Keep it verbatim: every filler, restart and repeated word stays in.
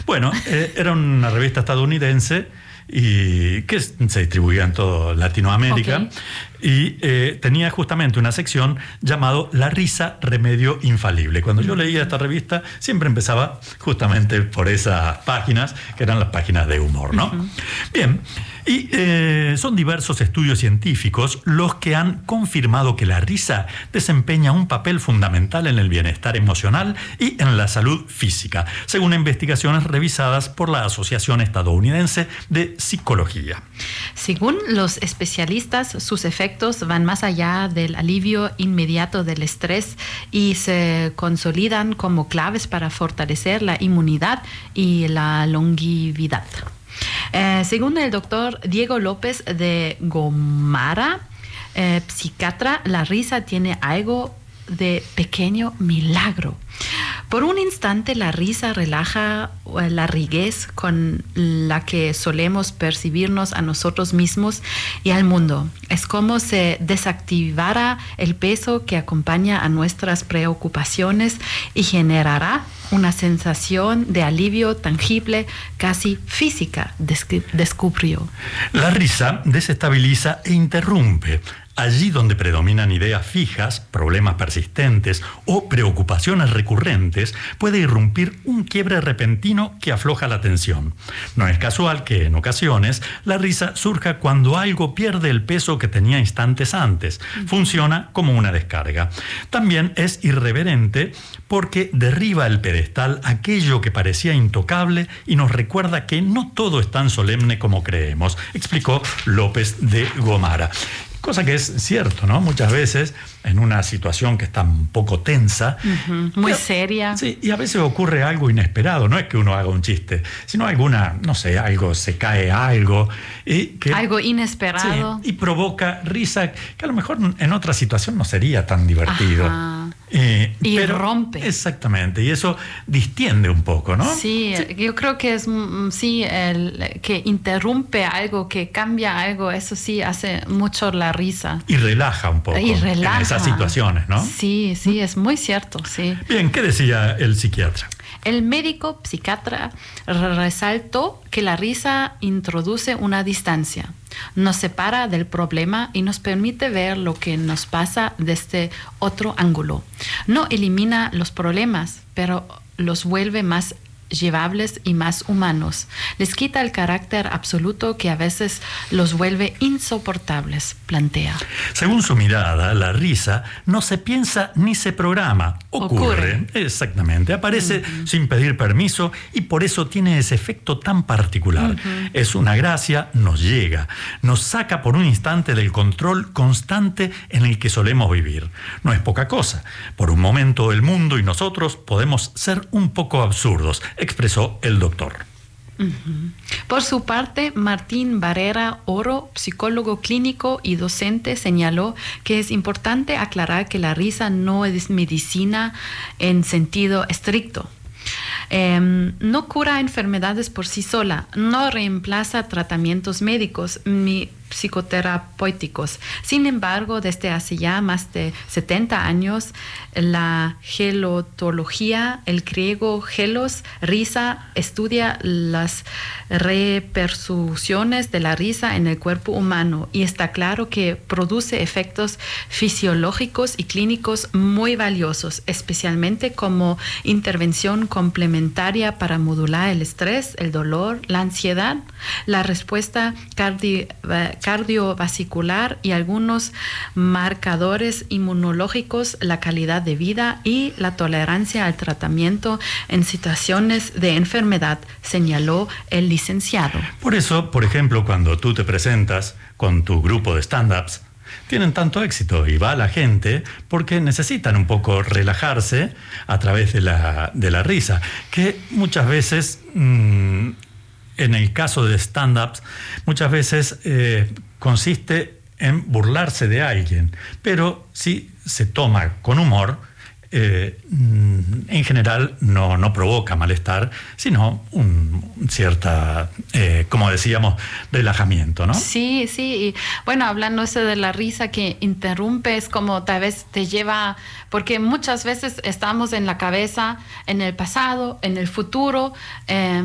Bueno, eh, era una revista estadounidense y que se distribuía en toda Latinoamérica. Okay. Y eh, tenía justamente una sección llamado La risa, remedio infalible. Cuando yo leía esta revista, siempre empezaba justamente por esas páginas, que eran las páginas de humor, ¿no? Uh-huh. Bien, y eh, son diversos estudios científicos los que han confirmado que la risa desempeña un papel fundamental en el bienestar emocional y en la salud física, según investigaciones revisadas por la Asociación Estadounidense de Psicología. Según los especialistas, sus efectos van más allá del alivio inmediato del estrés y se consolidan como claves para fortalecer la inmunidad y la longevidad. Eh, según el doctor Diego López de Gomara, eh, psiquiatra, la risa tiene algo de pequeño milagro. Por un instante la risa relaja la rigidez con la que solemos percibirnos a nosotros mismos y al mundo. Es como si desactivara el peso que acompaña a nuestras preocupaciones y generará una sensación de alivio tangible, casi física, descubrió. La risa desestabiliza e interrumpe. Allí donde predominan ideas fijas, problemas persistentes o preocupaciones recurrentes, puede irrumpir un quiebre repentino que afloja la tensión. No es casual que, en ocasiones, la risa surja cuando algo pierde el peso que tenía instantes antes. Funciona como una descarga. También es irreverente porque derriba el pedestal aquello que parecía intocable y nos recuerda que no todo es tan solemne como creemos, explicó López de Gomara. Cosa que es cierto, ¿no? Muchas veces en una situación que está un poco tensa. Uh-huh. Muy pero, seria. Sí, y a veces ocurre algo inesperado. No es que uno haga un chiste, sino alguna, no sé, algo, se cae algo. Y que, algo inesperado. Sí, y provoca risa, que a lo mejor en otra situación no sería tan divertido. Ajá. Eh, y pero, rompe. Exactamente, y eso distiende un poco, ¿no? Sí, sí. Yo creo que es, sí, el que interrumpe algo, que cambia algo, eso sí hace mucho la risa. Y relaja un poco y relaja. en esas situaciones, ¿no? Sí, sí, es muy cierto, sí. Bien, ¿qué decía el psiquiatra? El médico psiquiatra resaltó que la risa introduce una distancia, nos separa del problema y nos permite ver lo que nos pasa desde otro ángulo. No elimina los problemas, pero los vuelve más llevables y más humanos. Les quita el carácter absoluto que a veces los vuelve insoportables, plantea. Según su mirada, la risa no se piensa ni se programa, ocurre. ocurre. Exactamente, aparece uh-huh. sin pedir permiso y por eso tiene ese efecto tan particular. Uh-huh. Es una gracia, nos llega, nos saca por un instante del control constante en el que solemos vivir. No es poca cosa. Por un momento el mundo y nosotros podemos ser un poco absurdos, expresó el doctor. Uh-huh. Por su parte, Martín Barrera Oro, psicólogo clínico y docente, señaló que es importante aclarar que la risa no es medicina en sentido estricto. Eh, no cura enfermedades por sí sola, no reemplaza tratamientos médicos ni psicoterapéuticos. Sin embargo, desde hace ya más de setenta años, la gelotología, el griego gelos, risa, estudia las repercusiones de la risa en el cuerpo humano y está claro que produce efectos fisiológicos y clínicos muy valiosos, especialmente como intervención complementaria para modular el estrés, el dolor, la ansiedad, la respuesta cardi- cardiovascular y algunos marcadores inmunológicos, la calidad de vida y la tolerancia al tratamiento en situaciones de enfermedad, señaló el licenciado. Por eso, por ejemplo, cuando tú te presentas con tu grupo de stand-ups, tienen tanto éxito y va la gente porque necesitan un poco relajarse a través de la, de la risa, que muchas veces... Mmm, en el caso de stand-ups, muchas veces eh, consiste en burlarse de alguien, pero si se toma con humor, eh, en general no, no provoca malestar, sino un cierta, eh, como decíamos, relajamiento, ¿no? Sí, sí. Y bueno, hablando eso de la risa que interrumpe, es como tal vez te lleva, porque muchas veces estamos en la cabeza, en el pasado, en el futuro, eh,